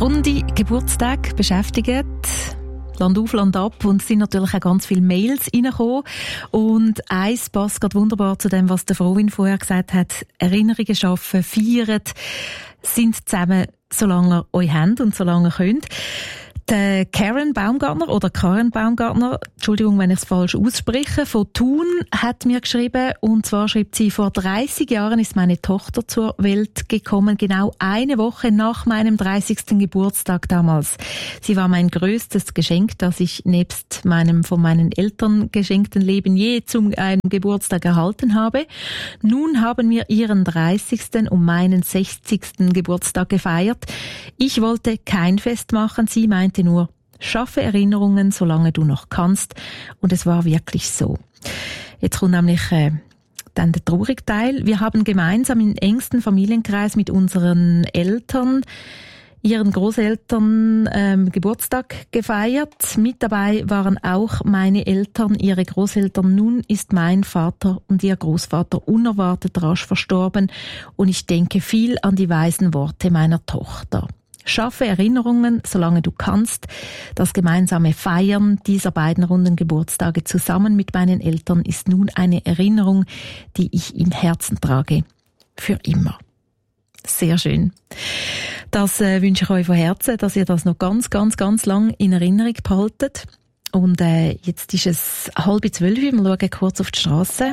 Runde Geburtstage beschäftigt. Land auf, Land ab. Und es sind natürlich auch ganz viele Mails reingekommen. Und eins passt gerade wunderbar zu dem, was der Frohwin vorher gesagt hat. Erinnerungen schaffen, feiern, sind zusammen, solange ihr euch habt und solange ihr könnt. Die Karen Baumgartner, Entschuldigung, wenn ich es falsch ausspreche, von Thun hat mir geschrieben, und zwar schreibt sie: Vor 30 Jahren ist meine Tochter zur Welt gekommen, genau eine Woche nach meinem 30. Geburtstag damals. Sie war mein größtes Geschenk, das ich nebst meinem von meinen Eltern geschenkten Leben je zu einem Geburtstag erhalten habe. Nun haben wir ihren 30. und meinen 60. Geburtstag gefeiert. Ich wollte kein Fest machen, sie meinte nur, schaffe Erinnerungen, solange du noch kannst. Und es war wirklich so. Jetzt kommt nämlich dann der traurige Teil. Wir haben gemeinsam im engsten Familienkreis mit unseren Eltern, ihren Großeltern Geburtstag gefeiert. Mit dabei waren auch meine Eltern, ihre Großeltern. Nun ist mein Vater und ihr Großvater unerwartet rasch verstorben. Und ich denke viel an die weisen Worte meiner Tochter. Schaffe Erinnerungen, solange du kannst. Das gemeinsame Feiern dieser beiden runden Geburtstage zusammen mit meinen Eltern ist nun eine Erinnerung, die ich im Herzen trage. Für immer. Sehr schön. Das wünsche ich euch von Herzen, dass ihr das noch ganz, ganz, ganz lang in Erinnerung behaltet. Und jetzt ist es 11:30. Wir schauen kurz auf die Strasse.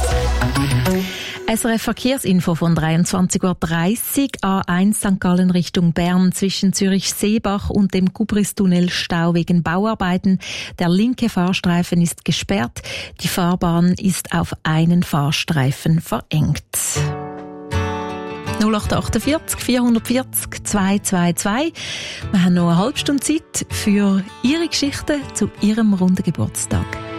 SRF Verkehrsinfo von 23:30 Uhr. A1 St. Gallen Richtung Bern zwischen Zürich-Seebach und dem Gubristunnel Stau wegen Bauarbeiten. Der linke Fahrstreifen ist gesperrt. Die Fahrbahn ist auf einen Fahrstreifen verengt. 0848 440 222. Wir haben noch eine halbe Stunde Zeit für Ihre Geschichte zu Ihrem runden Geburtstag.